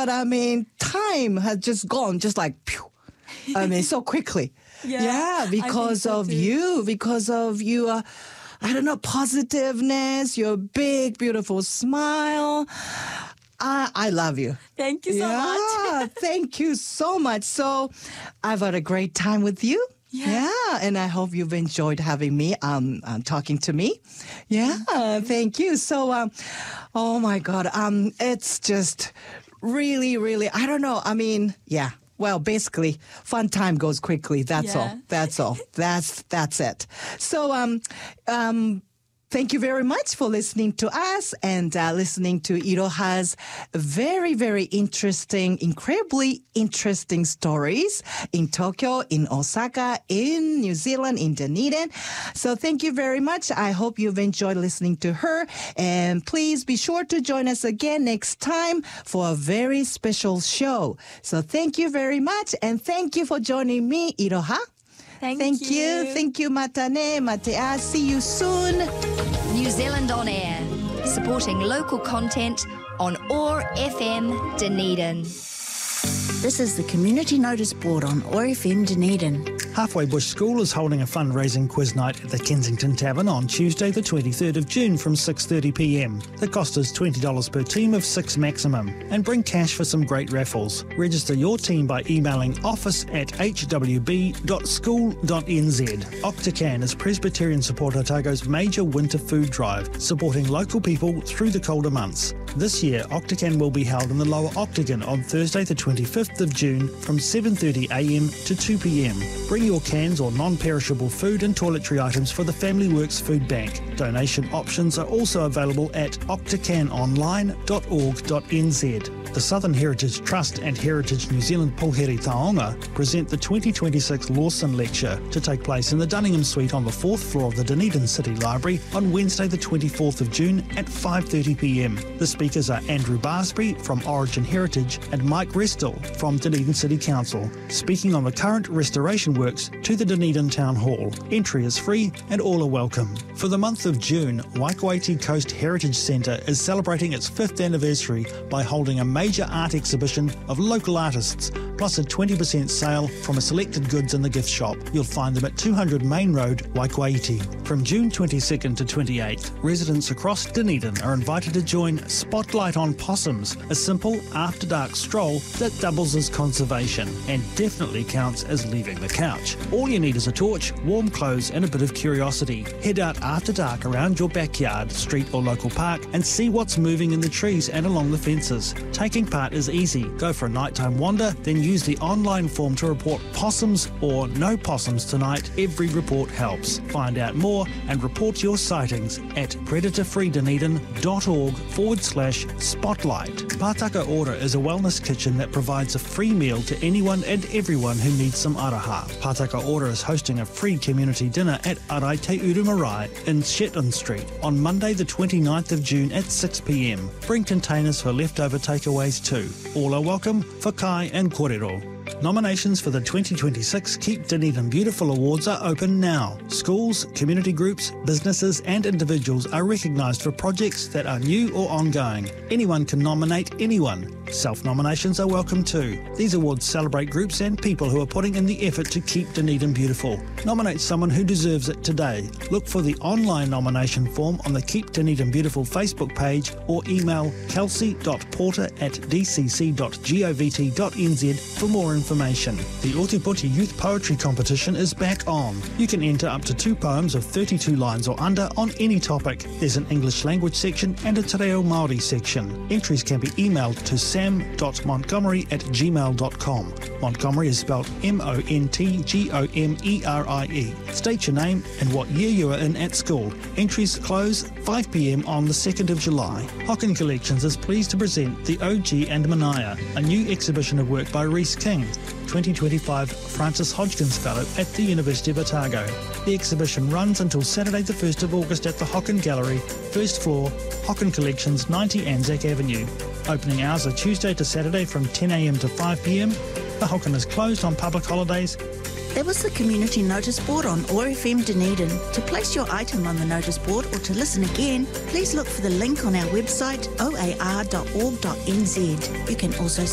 but I mean, time has just gone just like, pew. I mean, so quickly. Yeah, because of you, I don't know, positiveness, your big, beautiful smile. I love you. Thank you so much. Thank you so much. So I've had a great time with you. Yeah, and I hope you've enjoyed having me talking to me. Yeah, thank you. So, oh my God, it's just really, really, I don't know. I mean, yeah. Well, basically, fun time goes quickly. That's all. That's all. That's it. So, thank you very much for listening to us and listening to Iroha's very, very interesting, incredibly interesting stories in Tokyo, in Osaka, in New Zealand, in Dunedin. So thank you very much. I hope you've enjoyed listening to her. And please be sure to join us again next time for a very special show. So thank you very much. And thank you for joining me, Iroha. Thank you. Thank you. Mata ne, matea. See you soon. New Zealand On Air, supporting local content on OAR FM Dunedin. This is the Community Notice Board on OAR FM Dunedin. Halfway Bush School is holding a fundraising quiz night at the Kensington Tavern on Tuesday the 23rd of June from 6:30pm. The cost is $20 per team of 6 maximum. And bring cash for some great raffles. Register your team by emailing office@hwb.school.nz. Octacan is Presbyterian Support Otago's major winter food drive, supporting local people through the colder months. This year, Octacan will be held in the Lower Octagon on Thursday the 25th of June from 7:30am to 2pm. Bring your cans or non-perishable food and toiletry items for the Family Works Food Bank. Donation options are also available at octacanonline.org.nz. The Southern Heritage Trust and Heritage New Zealand Pōheri Taonga present the 2026 Lawson Lecture to take place in the Dunningham Suite on the 4th floor of the Dunedin City Library on Wednesday the 24th of June at 5:30pm. The speakers are Andrew Barsby from Origin Heritage and Mike Restel from Dunedin City Council, speaking on the current restoration works to the Dunedin Town Hall. Entry is free and all are welcome. For the month of June, Waikouaiti Coast Heritage Centre is celebrating its 5th anniversary by holding a major art exhibition of local artists, plus a 20% sale from a selected goods in the gift shop. You'll find them at 200 Main Road, Waikouaiti. From June 22nd to 28th, residents across Dunedin are invited to join Spotlight on Possums, a simple after-dark stroll that doubles as conservation and definitely counts as leaving the couch. All you need is a torch, warm clothes and a bit of curiosity. Head out after dark around your backyard, street or local park and see what's moving in the trees and along the fences. Taking part is easy. Go for a nighttime wander, then use the online form to report possums or no possums tonight. Every report helps. Find out more and report your sightings at predatorfreedunedin.org/spotlight. Pātaka Ora is a wellness kitchen that provides a free meal to anyone and everyone who needs some araha. Pātaka Ora is hosting a free community dinner at Arai Te Uru Marae in Shetland Street on Monday the 29th of June at 6pm. Bring containers for leftover takeaways too. All are welcome for kai and kōrero. Nominations for the 2026 Keep Dunedin Beautiful Awards are open now. Schools, community groups, businesses and individuals are recognised for projects that are new or ongoing. Anyone can nominate anyone. Self-nominations are welcome too. These awards celebrate groups and people who are putting in the effort to keep Dunedin beautiful. Nominate someone who deserves it today. Look for the online nomination form on the Keep Dunedin Beautiful Facebook page or email kelsey.porter@dcc.govt.nz for more information. The Ōtepoti Youth Poetry Competition is back on. You can enter up to 2 poems of 32 lines or under on any topic. There's an English language section and a Te Reo Māori section. Entries can be emailed to sam.montgomery@gmail.com. Montgomery is spelled Montgomerie. State your name and what year you are in at school. Entries close 5pm on the 2nd of July. Hocken Collections is pleased to present The OG and Manaya, a new exhibition of work by Rhys King, 2025 Francis Hodgkins Fellow at the University of Otago. The exhibition runs until Saturday the 1st of August at the Hocken Gallery, 1st floor, Hocken Collections, 90 Anzac Avenue. Opening hours are Tuesday to Saturday from 10am to 5pm. The Hocken is closed on public holidays. That was the Community Notice Board on OAR FM Dunedin. To place your item on the notice board or to listen again, please look for the link on our website oar.org.nz. You can also